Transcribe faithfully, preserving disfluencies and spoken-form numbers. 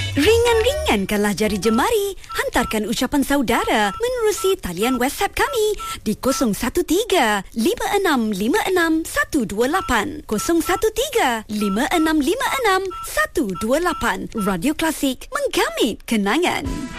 Ringan-ringankanlah jari jemari. Hantarkan ucapan saudara menerusi talian WhatsApp kami di kosong satu tiga lima enam lima enam satu dua lapan kosong satu tiga lima enam lima enam satu dua lapan. Radio Klasik, menggamit kenangan.